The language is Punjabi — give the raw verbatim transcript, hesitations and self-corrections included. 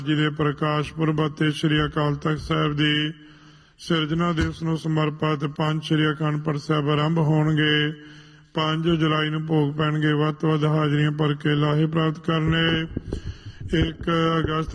ਜੀ ਦੇ ਪ੍ਰਕਾਸ਼ ਪੁਰਬ ਅਤੇ ਸ੍ਰੀ ਅਕਾਲ ਤਖਤ ਸਾਹਿਬ ਦੀ ਸਿਰਜਣਾ ਦਿਵਸ ਨੂੰ ਸਮਰਪਿਤ ਪੰਜ ਸ੍ਰੀ ਅਖੰਡ ਪਾਠ ਸਾਹਿਬ ਆਰੰਭ ਹੋਣਗੇ। ਪੰਜ ਜੁਲਾਈ ਨੂੰ ਭੋਗ ਪੈਣਗੇ। ਵੱਧ ਤੋਂ ਵੱਧ ਹਾਜ਼ਰੀਆਂ ਭਰ ਕੇ ਲਾਹੇ ਪ੍ਰਾਪਤ ਕਰਨੇ। ਇੱਕ ਅਗਸਤ